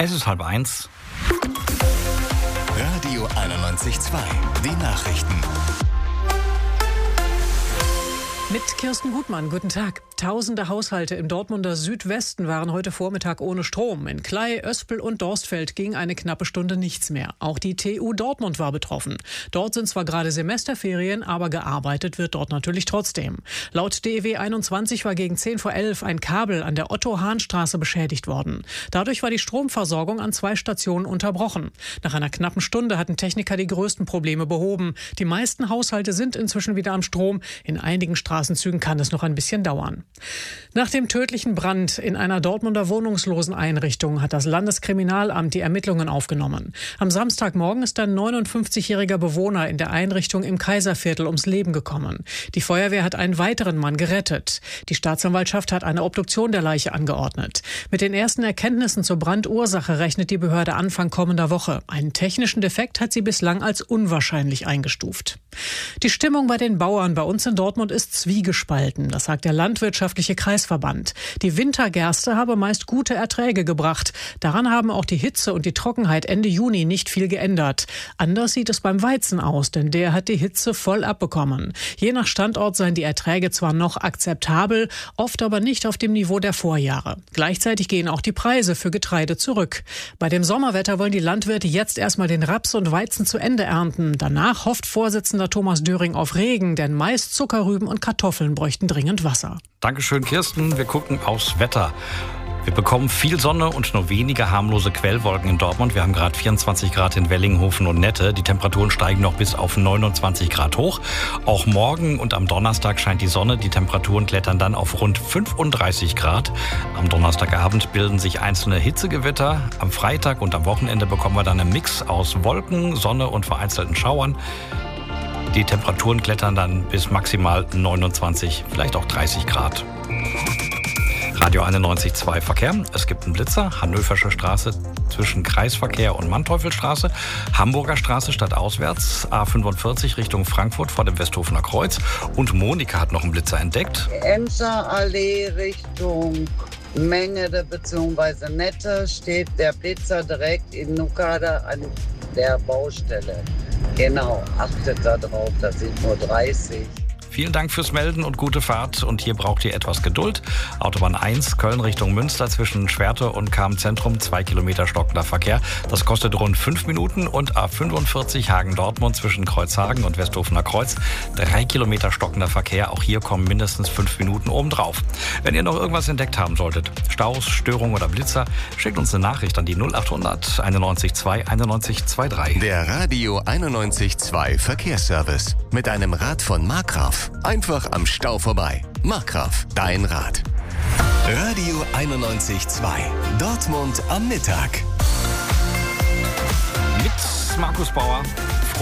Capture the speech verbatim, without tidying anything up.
Es ist halb eins. Radio einundneunzig Komma zwei, die Nachrichten. Mit Kirsten Gutmann, guten Tag. Tausende Haushalte im Dortmunder Südwesten waren heute Vormittag ohne Strom. In Klei, Öspel und Dorstfeld ging eine knappe Stunde nichts mehr. Auch die T U Dortmund war betroffen. Dort sind zwar gerade Semesterferien, aber gearbeitet wird dort natürlich trotzdem. Laut D E W einundzwanzig war gegen zehn vor elf ein Kabel an der Otto-Hahn-Straße beschädigt worden. Dadurch war die Stromversorgung an zwei Stationen unterbrochen. Nach einer knappen Stunde hatten Techniker die größten Probleme behoben. Die meisten Haushalte sind inzwischen wieder am Strom. In einigen Straßenzügen kann es noch ein bisschen dauern. Nach dem tödlichen Brand in einer Dortmunder Wohnungsloseneinrichtung hat das Landeskriminalamt die Ermittlungen aufgenommen. Am Samstagmorgen ist ein neunundfünfzigjähriger Bewohner in der Einrichtung im Kaiserviertel ums Leben gekommen. Die Feuerwehr hat einen weiteren Mann gerettet. Die Staatsanwaltschaft hat eine Obduktion der Leiche angeordnet. Mit den ersten Erkenntnissen zur Brandursache rechnet die Behörde Anfang kommender Woche. Einen technischen Defekt hat sie bislang als unwahrscheinlich eingestuft. Die Stimmung bei den Bauern bei uns in Dortmund ist zwiegespalten. Das sagt der Landwirtschaftliche Kreisverband. Die Wintergerste habe meist gute Erträge gebracht. Daran haben auch die Hitze und die Trockenheit Ende Juni nicht viel geändert. Anders sieht es beim Weizen aus, denn der hat die Hitze voll abbekommen. Je nach Standort seien die Erträge zwar noch akzeptabel, oft aber nicht auf dem Niveau der Vorjahre. Gleichzeitig gehen auch die Preise für Getreide zurück. Bei dem Sommerwetter wollen die Landwirte jetzt erstmal den Raps und Weizen zu Ende ernten. Danach hofft Vorsitzender Thomas Döring auf Regen, denn Mais, Zuckerrüben und Kartoffeln bräuchten dringend Wasser. Dankeschön, Kirsten. Wir gucken aufs Wetter. Wir bekommen viel Sonne und nur wenige harmlose Quellwolken in Dortmund. Wir haben gerade vierundzwanzig Grad in Wellinghofen und Nette. Die Temperaturen steigen noch bis auf neunundzwanzig Grad hoch. Auch morgen und am Donnerstag scheint die Sonne. Die Temperaturen klettern dann auf rund fünfunddreißig Grad. Am Donnerstagabend bilden sich einzelne Hitzegewitter. Am Freitag und am Wochenende bekommen wir dann einen Mix aus Wolken, Sonne und vereinzelten Schauern. Die Temperaturen klettern dann bis maximal neunundzwanzig, vielleicht auch dreißig Grad. Radio einundneunzig Komma zwei Verkehr. Es gibt einen Blitzer, Hannöversche Straße zwischen Kreisverkehr und Manteuffelstraße, Hamburger Straße stadtauswärts, A fünfundvierzig Richtung Frankfurt vor dem Westhofener Kreuz. Und Monika hat noch einen Blitzer entdeckt. Emser Allee Richtung Mengede bzw. Nette steht der Blitzer direkt in Nuckade an der Baustelle. Genau, achtet da drauf, das sind nur dreißig. Vielen Dank fürs Melden und gute Fahrt. Und hier braucht ihr etwas Geduld. Autobahn eins, Köln Richtung Münster zwischen Schwerte und Cham-Zentrum, zwei Kilometer stockender Verkehr. Das kostet rund fünf Minuten. Und A fünfundvierzig Hagen-Dortmund zwischen Kreuzhagen und Westhofener Kreuz, drei Kilometer stockender Verkehr. Auch hier kommen mindestens fünf Minuten obendrauf. Wenn ihr noch irgendwas entdeckt haben solltet, Staus, Störungen oder Blitzer, schickt uns eine Nachricht an die null achthundert einundneunzig zwei einundneunzig zweiunddreißig. Der Radio einundneunzig Komma zwei Verkehrsservice mit einem Rad von Markgraf. Einfach am Stau vorbei. Markgraf, dein Rad. Radio einundneunzig Komma zwei. Dortmund am Mittag. Mit Markus Bauer.